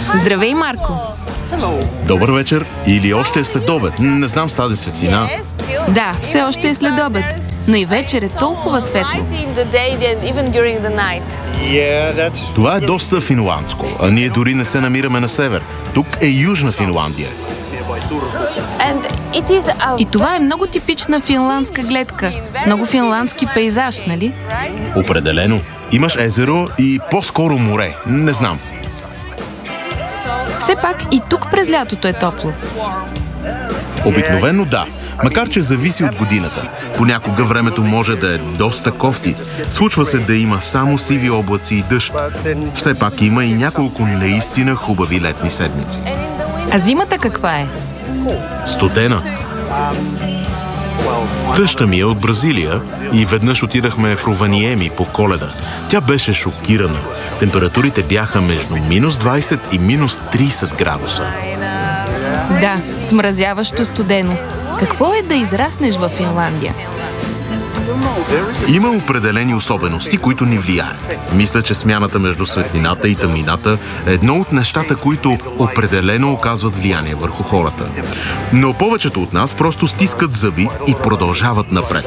Здравей, Марко! Добър вечер или още е следобед. Не знам с тази светлина. Да, все още е следобед, но и вечер е толкова светло. Това е доста финландско, а ние дори не се намираме на север. Тук е Южна Финландия. И това е много типична финландска гледка. Много финландски пейзаж, нали? Определено. Имаш езеро и по-скоро море. Не знам. Все пак и тук през лятото е топло. Обикновено да, макар че зависи от годината. Понякога времето може да е доста кофти. Случва се да има само сиви облаци и дъжд. Все пак има и няколко наистина хубави летни седмици. А зимата каква е? Студена. Тъща ми е от Бразилия и веднъж отидахме в Рованиеми по Коледа. Тя беше шокирана. Температурите бяха между минус 20 и минус 30 градуса. Да, смразяващо студено. Какво е да израснеш във Финландия? Има определени особености, които ни влияят. Мисля, че смяната между светлината и тъмнината е едно от нещата, които определено оказват влияние върху хората. Но повечето от нас просто стискат зъби и продължават напред.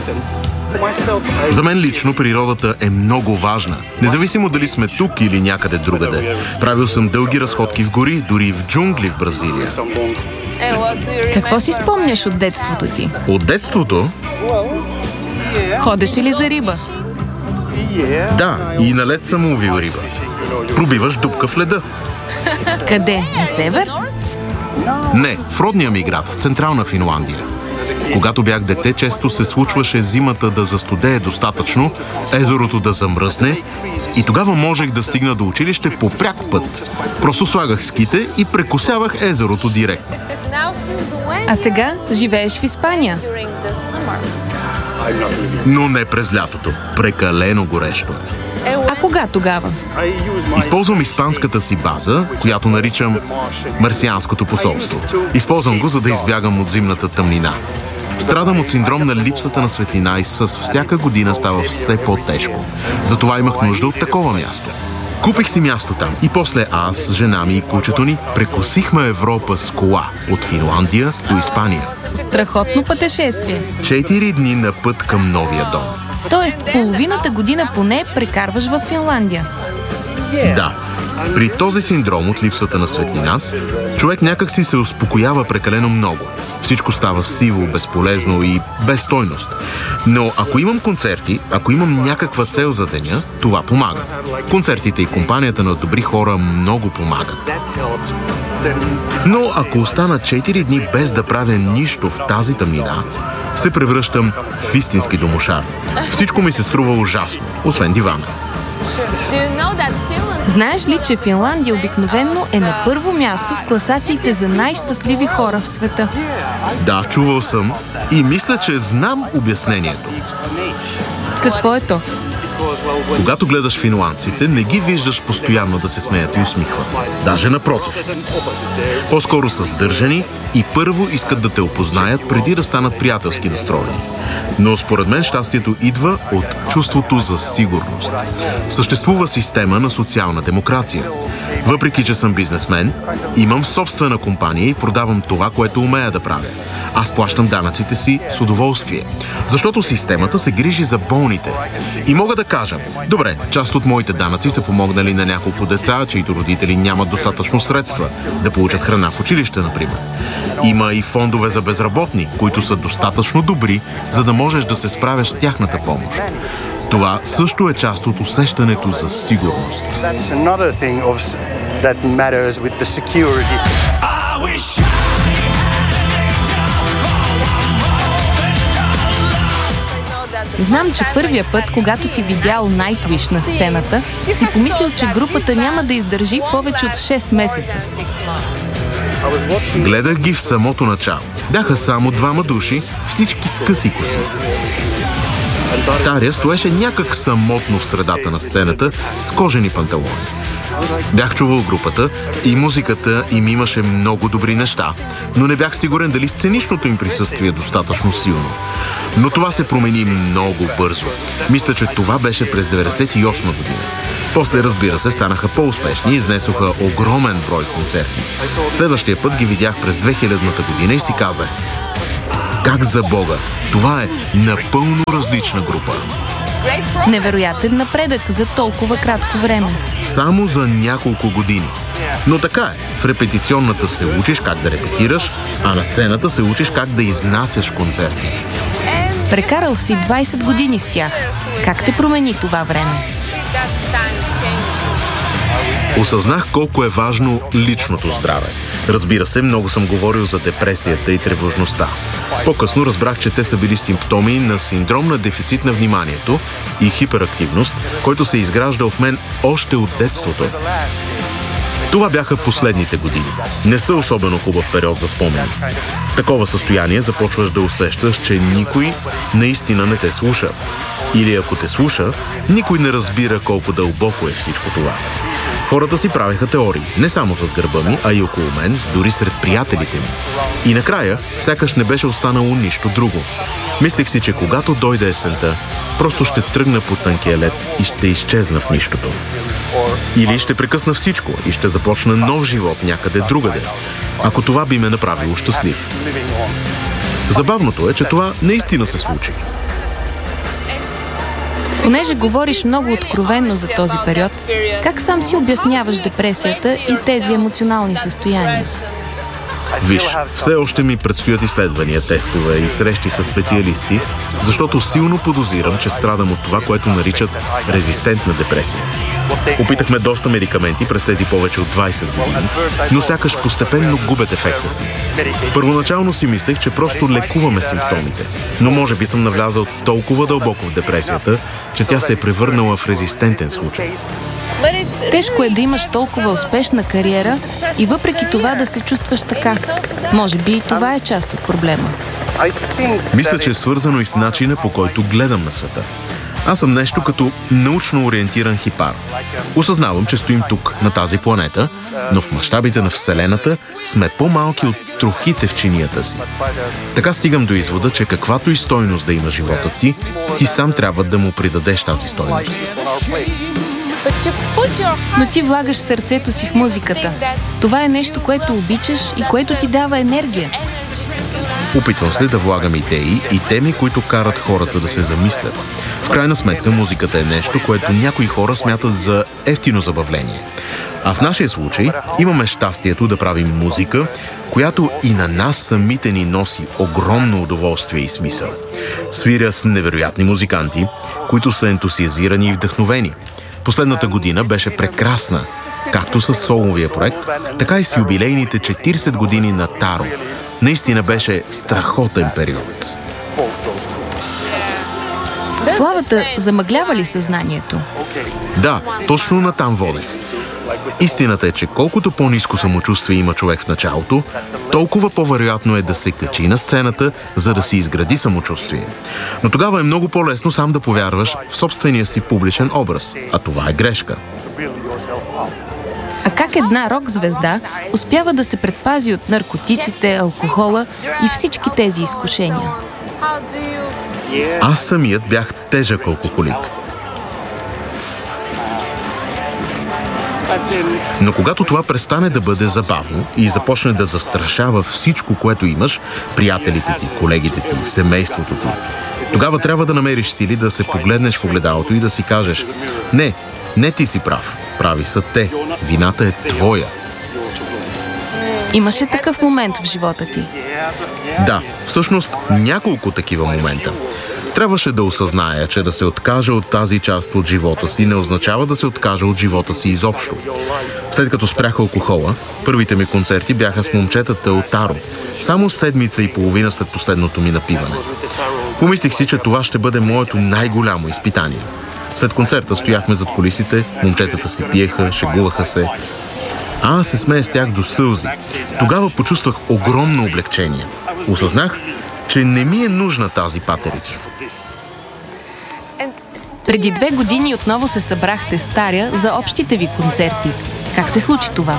За мен лично природата е много важна. Независимо дали сме тук или някъде другаде. Правил съм дълги разходки в гори, дори в джунгли в Бразилия. Какво си спомняш от детството ти? От детството? Ходеше ли за риба? Да, и на лед съм ловил риба. Пробиваш дупка в леда. Къде? На север? Не, в родния ми град, в Централна Финландия. Когато бях дете, често се случваше зимата да застудее достатъчно, езерото да замръсне и тогава можех да стигна до училище по пряк път. Просто слагах ските и прекосявах езерото директно. А сега живееш в Испания. Но не през лятото. Прекалено горещо е. А кога тогава? Използвам испанската си база, която наричам Марсианското посолство. Използвам го, за да избягам от зимната тъмнина. Страдам от синдром на липсата на светлина и с всяка година става все по-тежко. Затова имах нужда от такова място. Купих си място там и после аз, жена ми и кучето ни прекосихме Европа с кола от Финландия до Испания. Страхотно пътешествие. 4 дни на път към новия дом. Тоест, половината година поне прекарваш в Финландия. Да. При този синдром от липсата на светлина, човек някак си се успокоява прекалено много. Всичко става сиво, безполезно и без стойност. Но ако имам концерти, ако имам някаква цел за деня, това помага. Концертите и компанията на добри хора много помагат. Но ако остана 4 дни без да правя нищо в тази тъмнина, се превръщам в истински домошар. Всичко ми се струва ужасно, освен дивана. Знаеш ли, че Финландия обикновено е на първо място в класациите за най-щастливи хора в света? Да, чувал съм и мисля, че знам обяснението. Какво е то? Когато гледаш финландците, не ги виждаш постоянно да се смеят и усмихват. Даже напротив. По-скоро са сдържани и първо искат да те опознаят, преди да станат приятелски настроени. Но според мен щастието идва от чувството за сигурност. Съществува система на социална демокрация. Въпреки че съм бизнесмен, имам собствена компания и продавам това, което умея да правя. Аз плащам данъците си с удоволствие, защото системата се грижи за болните. И мога да кажа, добре, част от моите данъци са помогнали на няколко деца, чието родители нямат достатъчно средства да получат храна в училище, например. Има и фондове за безработни, които са достатъчно добри, за да можеш да се справяш с тяхната помощ. Това също е част от усещането за сигурност. Знам, че първия път, когато си видял Nightwish на сцената, си помислил, че групата няма да издържи повече от 6 месеца. Гледах ги в самото начало. Бяха само 2 души, всички с къси коси. Таря стоеше някак самотно в средата на сцената с кожени панталони. Бях чувал групата и музиката им имаше много добри неща, но не бях сигурен дали сценичното им присъствие е достатъчно силно. Но това се промени много бързо. Мисля, че това беше през 1998 година. После, разбира се, станаха по-успешни и изнесоха огромен брой концерти. Следващия път ги видях през 2000-та година и си казах: как за Бога, това е напълно различна група. Невероятен напредък за толкова кратко време. Само за няколко години. Но така е. В репетиционната се учиш как да репетираш, а на сцената се учиш как да изнасяш концерти. Прекарал си 20 години с тях. Как те промени това време? Осъзнах колко е важно личното здраве. Разбира се, много съм говорил за депресията и тревожността. По-късно разбрах, че те са били симптоми на синдром на дефицит на вниманието и хиперактивност, който се изграждал в мен още от детството. Това бяха последните години. Не са особено хубав период за спомени. В такова състояние започваш да усещаш, че никой наистина не те слуша. Или ако те слуша, никой не разбира колко дълбоко е всичко това. Хората си правеха теории, не само зад гърба ми, а и около мен, дори сред приятелите ми. И накрая, сякаш не беше останало нищо друго. Мислех си, че когато дойде есента, просто ще тръгна по тънкия лед и ще изчезна в нищото. Или ще прекъсна всичко и ще започна нов живот някъде другаде, ако това би ме направило щастлив. Забавното е, че това наистина се случи. Понеже говориш много откровенно за този период, как сам си обясняваш депресията и тези емоционални състояния? Виж, все още ми предстоят изследвания, тестове и срещи с специалисти, защото силно подозирам, че страдам от това, което наричат резистентна депресия. Опитахме доста медикаменти през тези повече от 20 години, но сякаш постепенно губят ефекта си. Първоначално си мислех, че просто лекуваме симптомите, но може би съм навлязал толкова дълбоко в депресията, че тя се е превърнала в резистентен случай. Тежко е да имаш толкова успешна кариера и въпреки това да се чувстваш така. Може би и това е част от проблема. Мисля, че е свързано и с начина, по който гледам на света. Аз съм нещо като научно ориентиран хипар. Осъзнавам, че стоим тук, на тази планета, но в мащабите на Вселената сме по-малки от трохите в чинията си. Така стигам до извода, че каквато и стойност да има животът ти, ти сам трябва да му придадеш тази стойност. Но ти влагаш сърцето си в музиката. Това е нещо, което обичаш и което ти дава енергия. Опитвам се да влагам идеи и теми, които карат хората да се замислят. В крайна сметка, музиката е нещо, което някои хора смятат за евтино забавление. А в нашия случай имаме щастието да правим музика, която и на нас самите ни носи огромно удоволствие и смисъл. Свиря с невероятни музиканти, които са ентусиазирани и вдъхновени. Последната година беше прекрасна, както с соловия проект, така и с юбилейните 40 години на Таро. Наистина беше страхотен период. Славата замъглява ли съзнанието? Да, точно натам водех. Истината е, че колкото по-ниско самочувствие има човек в началото, толкова по-вероятно е да се качи на сцената, за да си изгради самочувствие. Но тогава е много по-лесно сам да повярваш в собствения си публичен образ, а това е грешка. А как една рок-звезда успява да се предпази от наркотиците, алкохола и всички тези изкушения? Аз самият бях тежък алкохолик. Но когато това престане да бъде забавно и започне да застрашава всичко, което имаш, приятелите ти, колегите ти, семейството ти, тогава трябва да намериш сили да се погледнеш в огледалото и да си кажеш: не ти си прав, прави са те, вината е твоя. Имаше такъв момент в живота ти? Да, всъщност няколко такива момента. Трябваше да осъзная, че да се откажа от тази част от живота си не означава да се откажа от живота си изобщо. След като спрях алкохола, първите ми концерти бяха с момчетата от Таро, само седмица и половина след последното ми напиване. Помислих си, че това ще бъде моето най-голямо изпитание. След концерта стояхме зад кулисите, момчетата си пиеха, шегуваха се. Аз се смея с тях до сълзи. Тогава почувствах огромно облегчение. Осъзнах, че не ми е нужна тази патерица. Преди 2 години отново се събрахте с Таря за общите ви концерти. Как се случи това?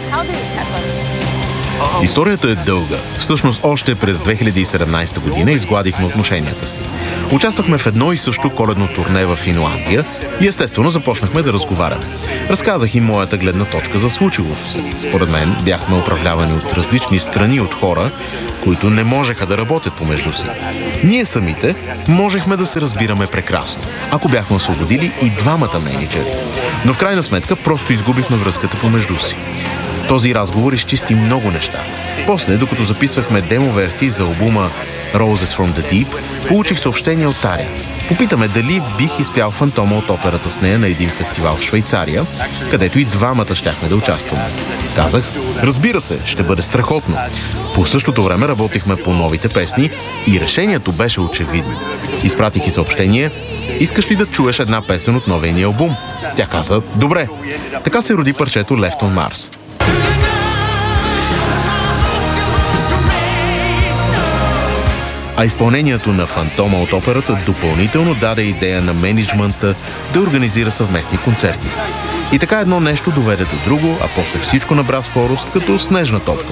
Историята е дълга. Всъщност още през 2017 година изгладихме отношенията си. Участвахме в едно и също коледно турне в Финландия и естествено започнахме да разговаряме. Разказах им моята гледна точка за случилото се. Според мен бяхме управлявани от различни страни от хора, които не можеха да работят помежду си. Ние самите можехме да се разбираме прекрасно, ако бяхме освободили и двамата мениджъри. Но в крайна сметка просто изгубихме връзката помежду си. Този разговор изчисти много неща. После, докато записвахме демо-версии за албума Roses from the Deep, получих съобщение от Таря. Попитаме дали бих изпял Фантома от операта с нея на един фестивал в Швейцария, където и двамата щяхме да участваме. Казах, разбира се, ще бъде страхотно. По същото време работихме по новите песни и решението беше очевидно. Изпратих и съобщение: искаш ли да чуеш една песен от новия ни албум? Тя каза, добре. Така се роди парчето Left on Mars. А изпълнението на Фантома от операта допълнително даде идея на мениджмънта да организира съвместни концерти. И така едно нещо доведе до друго, а после всичко набра скорост като снежна топка.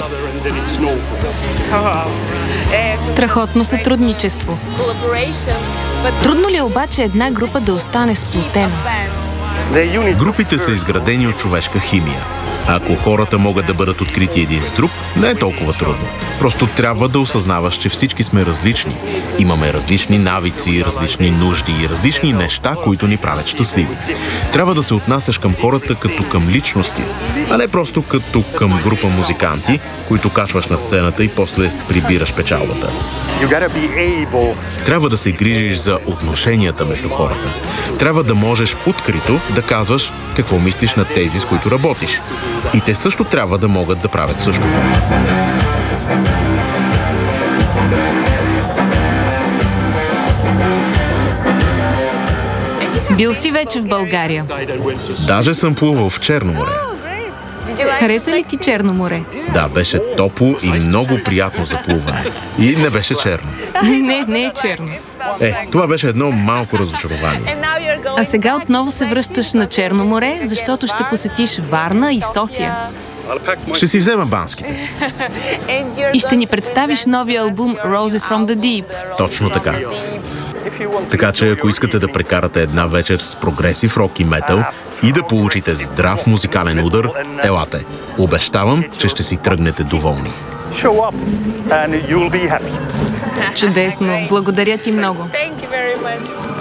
Страхотно сътрудничество. Трудно ли е обаче една група да остане сплотена? Групите са изградени от човешка химия. А ако хората могат да бъдат открити един с друг, не е толкова трудно. Просто трябва да осъзнаваш, че всички сме различни. Имаме различни навици, различни нужди и различни неща, които ни правят щастливи. Трябва да се отнасяш към хората като към личности, а не просто като към група музиканти, които качваш на сцената и после прибираш печалбата. Трябва да се грижиш за отношенията между хората. Трябва да можеш открито да казваш какво мислиш на тези, с които работиш. И те също трябва да могат да правят същото. Бил си вече в България? Даже съм плувал в Черно море. Хареса ли ти Черно море? Да, беше топло и много приятно за плуване. И не беше черно. Не е черно. Това беше едно малко разочарование. А сега отново се връщаш на Черно море, защото ще посетиш Варна и София. Ще си взема банските. И ще ни представиш новия албум Roses from the Deep. Точно така. Така че ако искате да прекарате една вечер с прогресив рок и метал и да получите здрав музикален удар, елате. Обещавам, че ще си тръгнете доволни. Чудесно. Благодаря ти много.